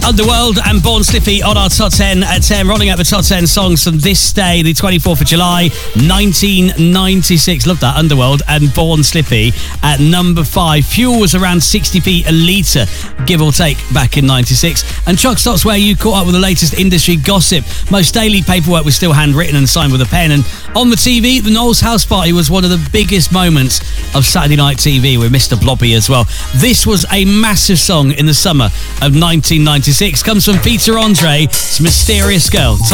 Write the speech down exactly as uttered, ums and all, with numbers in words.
Underworld and Born Slippy on our top ten at ten, rolling out the top ten songs from this day, the twenty-fourth of July, nineteen ninety-six. Love that, Underworld and Born Slippy at number five. Fuel was around sixty p a litre, give or take, back in ninety-six. And Truck Stop's where you caught up with the latest industry gossip. Most daily paperwork was still handwritten and signed with a pen. And on the T V, the Knowles House Party was one of the biggest moments of Saturday Night T V with Mister Blobby as well. This was a massive song in the summer of nineteen ninety-six. Comes from Peter Andre, it's Mysterious Girl.